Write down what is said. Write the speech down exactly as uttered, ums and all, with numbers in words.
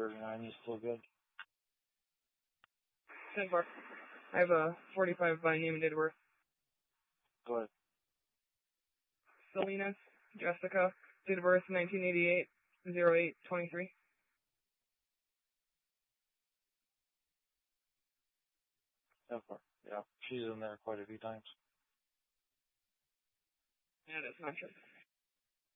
thirty-nine, you still good? ten four. I have a forty-five by name and date of birth. Go ahead. Salinas Jessica, date of birth nineteen eighty-eight, oh eight twenty-three. ten four. Yeah, she's in there quite a few times. Yeah, that's not true.